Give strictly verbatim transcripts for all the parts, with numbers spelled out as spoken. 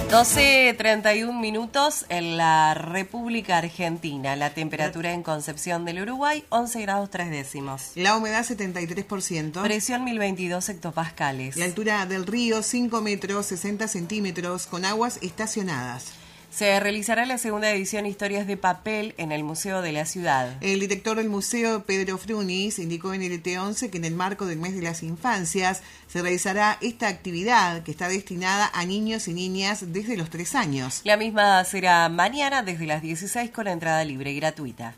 doce treinta y un minutos en la República Argentina. La temperatura en Concepción del Uruguay, once grados tres décimos. La humedad, setenta y tres por ciento. Presión, mil veintidós hectopascales. La altura del río, cinco metros, sesenta centímetros, con aguas estacionadas. Se realizará la segunda edición Historias de Papel en el Museo de la Ciudad. El director del museo, Pedro Frunis, indicó en L T once que en el marco del mes de las infancias se realizará esta actividad que está destinada a niños y niñas desde los tres años. La misma será mañana desde las dieciséis con entrada libre y gratuita.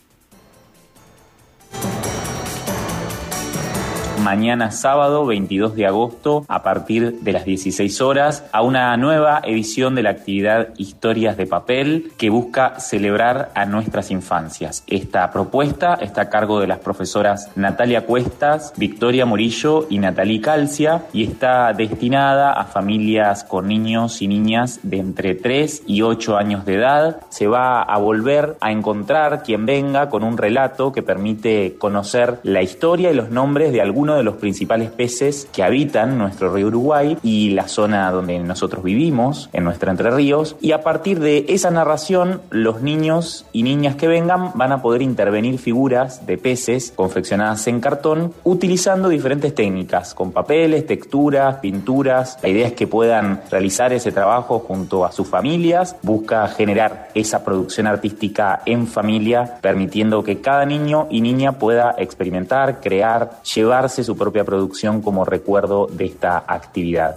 Mañana sábado veintidós de agosto a partir de las dieciséis horas a una nueva edición de la actividad Historias de Papel que busca celebrar a nuestras infancias. Esta propuesta está a cargo de las profesoras Natalia Cuestas, Victoria Morillo y Natalí Calcia y está destinada a familias con niños y niñas de entre tres y ocho años de edad. Se va a volver a encontrar quien venga con un relato que permite conocer la historia y los nombres de algunos de los principales peces que habitan nuestro río Uruguay y la zona donde nosotros vivimos, en nuestro Entre Ríos, y a partir de esa narración los niños y niñas que vengan van a poder intervenir figuras de peces confeccionadas en cartón utilizando diferentes técnicas, con papeles, texturas, pinturas. La idea es que puedan realizar ese trabajo junto a sus familias, busca generar esa producción artística en familia, permitiendo que cada niño y niña pueda experimentar, crear, llevarse su propia producción como recuerdo de esta actividad.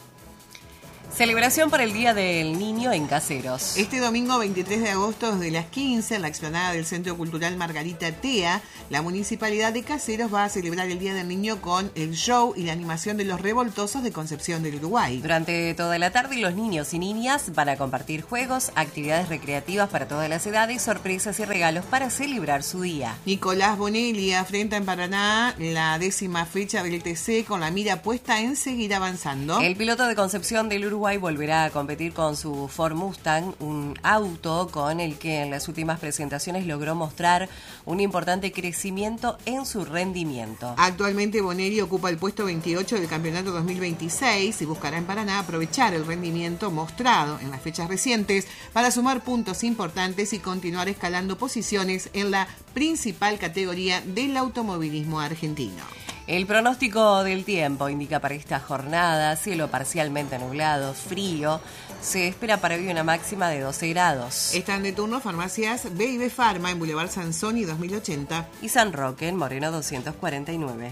Celebración por el Día del Niño en Caseros. Este domingo veintitrés de agosto desde las quince en la explanada del Centro Cultural Margarita Tea, la Municipalidad de Caseros va a celebrar el Día del Niño con el show y la animación de los revoltosos de Concepción del Uruguay. Durante toda la tarde los niños y niñas van a compartir juegos, actividades recreativas para todas las edades, sorpresas y regalos para celebrar su día. Nicolás Bonelli afrenta en Paraná la décima fecha del T C con la mira puesta en seguir avanzando. El piloto de Concepción del Uruguay volverá a competir con su Ford Mustang, un auto con el que en las últimas presentaciones logró mostrar un importante crecimiento en su rendimiento. Actualmente Bonelli ocupa el puesto veintiocho del campeonato dos mil veintiséis y buscará en Paraná aprovechar el rendimiento mostrado en las fechas recientes para sumar puntos importantes y continuar escalando posiciones en la principal categoría del automovilismo argentino. El pronóstico del tiempo indica para esta jornada cielo parcialmente nublado, frío. Se espera para hoy una máxima de doce grados. Están de turno farmacias B y B Pharma en Boulevard Sansoni dos mil ochenta. Y San Roque en Moreno doscientos cuarenta y nueve.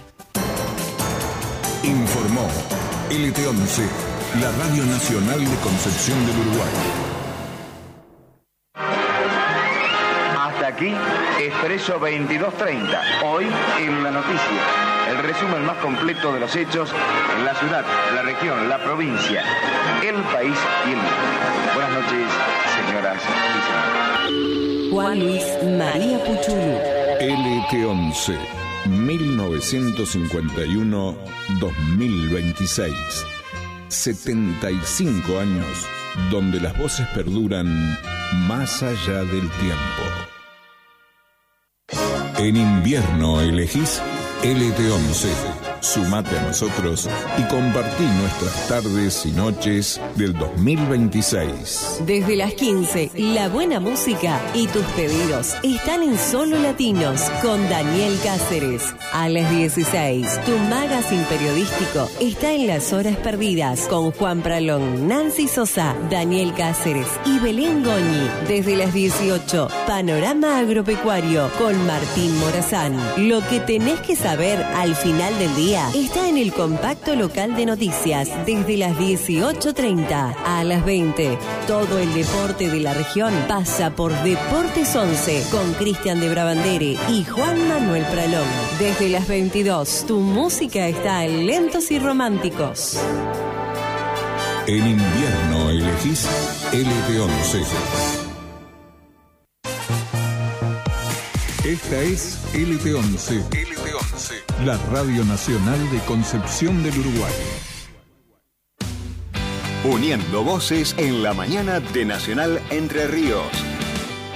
Informó L T once, la Radio Nacional de Concepción del Uruguay. Hasta aquí, Expreso veintidós treinta. Hoy en la noticia. El resumen más completo de los hechos en la ciudad, la región, la provincia, el país y el mundo. Buenas noches, señoras y señores. Juan Luis María Puchulú. L T once, mil novecientos cincuenta y uno a dos mil veintiséis. setenta y cinco años donde las voces perduran más allá del tiempo. En invierno elegís L T once. Sumate a nosotros y compartí nuestras tardes y noches del dos mil veintiséis. Desde las quince, la buena música y tus pedidos están en Solo Latinos con Daniel Cáceres. A las dieciséis, tu magazine periodístico está en Las Horas Perdidas con Juan Pralón, Nancy Sosa, Daniel Cáceres y Belén Goñi. Desde las dieciocho, Panorama Agropecuario con Martín Morazán. Lo que tenés que saber al final del día está en el compacto local de noticias desde las dieciocho treinta a las veinte. Todo el deporte de la región pasa por Deportes once con Cristian de Brabandere y Juan Manuel Pralón. Desde las veintidós, tu música está en Lentos y Románticos. En invierno elegís L T once. Esta es L T once. L T once. La Radio Nacional de Concepción del Uruguay. Uniendo voces en la mañana de Nacional Entre Ríos.